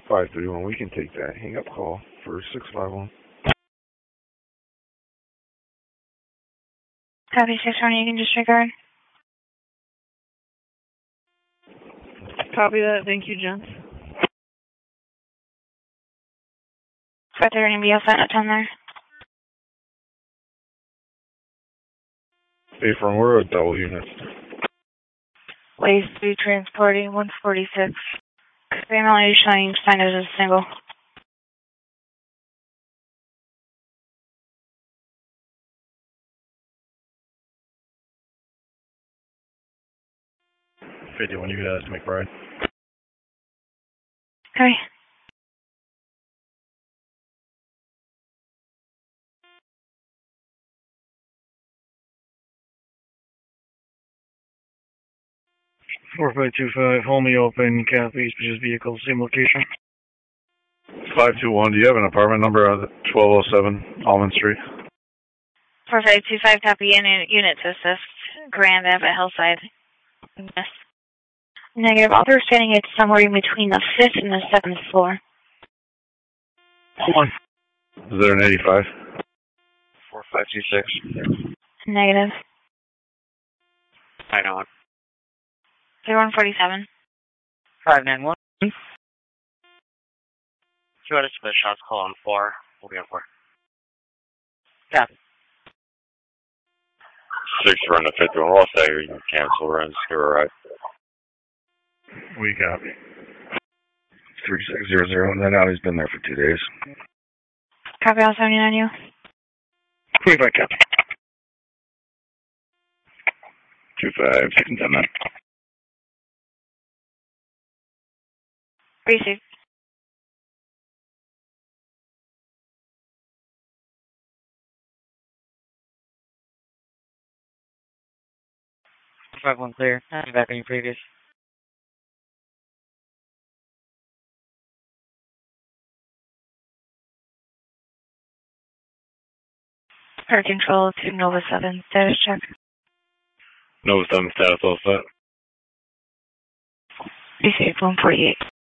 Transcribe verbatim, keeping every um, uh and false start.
five three one, we can take that. Hang up call for six five one. Copy six one, you can disregard. Copy that. Thank you, Jen. five thirty going to be outside at ten there. Hey, from where are double units? Ways to be transporting one forty-six. Family showing signed as a single. fifty-one, you guys, McBride. Okay. four five two five, hold me open, copy, suspicious vehicle, same location. five two one, do you have an apartment number on twelve oh seven Almond Street? four five two five, copy unit, unit to assist. Grand Ave at Hillside. Yes. Negative. Understanding it's somewhere in between the fifth and the seventh floor. One. Is there an eighty-five? four five two six. Negative. Nine on. zero one forty-seven. five nine one. Two out of split shots, call on four. We'll be on four. Yeah. Six run to fifth one. We'll say you can cancel runs. You're right. We copy. three six zero zero, and then Allie's been there for two days. Copy all seventy-nine you. twenty-five, copy. two five, ten nine. Received. five one clear. I'll be back on your previous. Per control to Nova seven. Status check. Nova seven status all set. Received one forty-eight.